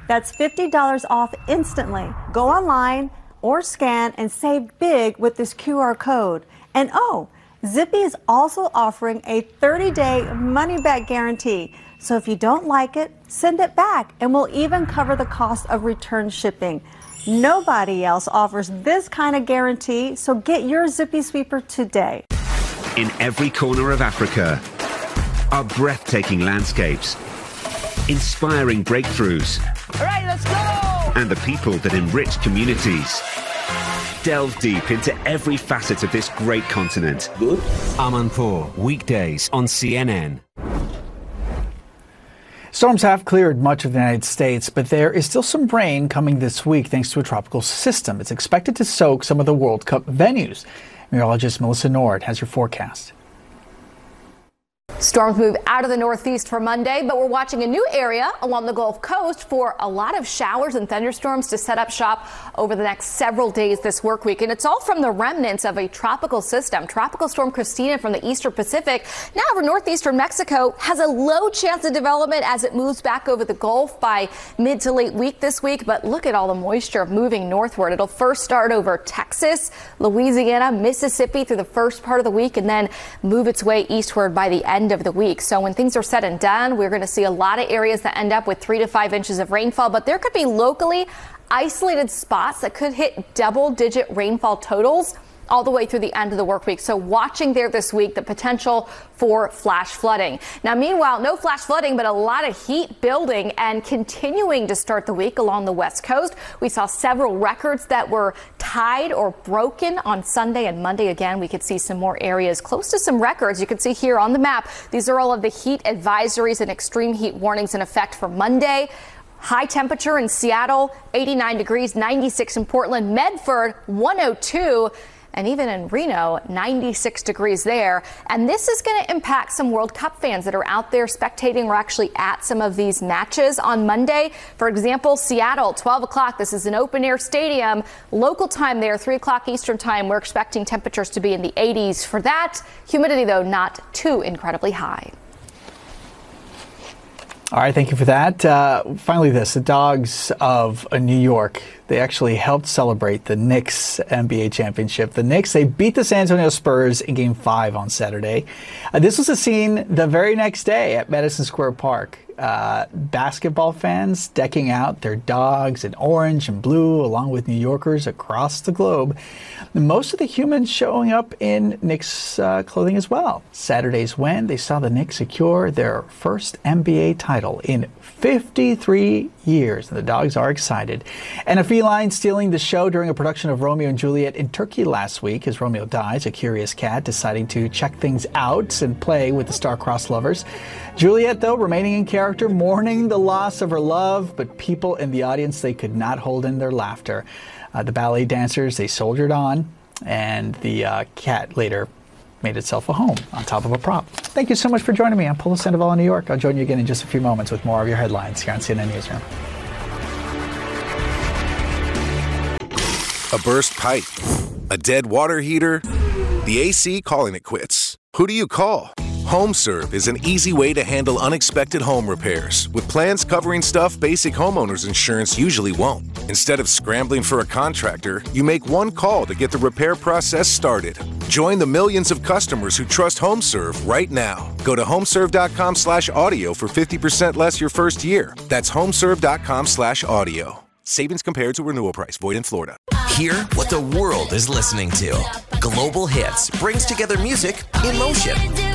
That's $50 off instantly. Go online or scan and save big with this QR code. And Zippy is also offering a 30-day money-back guarantee. So if you don't like it, send it back, and we'll even cover the cost of return shipping. Nobody else offers this kind of guarantee, so get your Zippy sweeper today. In every corner of Africa are breathtaking landscapes, inspiring breakthroughs, all right, let's go! And the people that enrich communities. Delve deep into every facet of this great continent. Good. Amanpour, weekdays on CNN. Storms have cleared much of the United States, but there is still some rain coming this week thanks to a tropical system. It's expected to soak some of the World Cup venues. Meteorologist Melissa Nord has your forecast. Storms move out of the northeast for Monday, but we're watching a new area along the Gulf Coast for a lot of showers and thunderstorms to set up shop over the next several days this work week. And it's all from the remnants of a tropical system. Tropical Storm Christina from the eastern Pacific, now over northeastern Mexico, has a low chance of development as it moves back over the Gulf by mid to late week this week. But look at all the moisture moving northward. It'll first start over Texas, Louisiana, Mississippi through the first part of the week and then move its way eastward by the end of the week. So when things are said and done, we're going to see a lot of areas that end up with 3 to 5 inches of rainfall, but there could be locally isolated spots that could hit double-digit rainfall totals all the way through the end of the work week. So watching there this week, the potential for flash flooding. Now, meanwhile, no flash flooding, but a lot of heat building and continuing to start the week along the West Coast. We saw several records that were tied or broken on Sunday and Monday. Again, we could see some more areas close to some records. You can see here on the map, these are all of the heat advisories and extreme heat warnings in effect for Monday. High temperature in Seattle, 89 degrees, 96 in Portland, Medford, 102. And even in Reno, 96 degrees there. And this is going to impact some World Cup fans that are out there spectating or actually at some of these matches on Monday. For example, Seattle, 12 o'clock. This is an open air stadium. Local time there, 3 o'clock Eastern time. We're expecting temperatures to be in the 80s for that. Humidity, though, not too incredibly high. All right, thank you for that. Finally, the Dogs of New York, they actually helped celebrate the Knicks NBA championship. The Knicks, they beat the San Antonio Spurs in Game 5 on Saturday. This was a scene the very next day at Madison Square Park. Basketball fans decking out their dogs in orange and blue, along with New Yorkers across the globe. Most of the humans showing up in Knicks clothing as well. Saturday's win, they saw the Knicks secure their first NBA title in 53 years. And the Dogs are excited. And a feline stealing the show during a production of Romeo and Juliet in Turkey last week. As Romeo dies, a curious cat deciding to check things out and play with the star-crossed lovers. Juliet, though, remaining in character, mourning the loss of her love, but people in the audience, they could not hold in their laughter. The ballet dancers, they soldiered on, and the cat later made itself a home on top of a prop. Thank you so much for joining me. I'm Polo Sandoval in New York. I'll join you again in just a few moments with more of your headlines here on CNN Newsroom. A burst pipe, a dead water heater, the AC calling it quits. Who do you call? HomeServe is an easy way to handle unexpected home repairs with plans covering stuff basic homeowners insurance usually won't. Instead of scrambling for a contractor, you make one call to get the repair process started. Join the millions of customers who trust HomeServe right now. Go to homeserve.com/audio for 50% less your first year. That's homeserve.com/audio. Savings compared to renewal price. Void in Florida. Hear what the world is listening to. Global Hits brings together music in motion.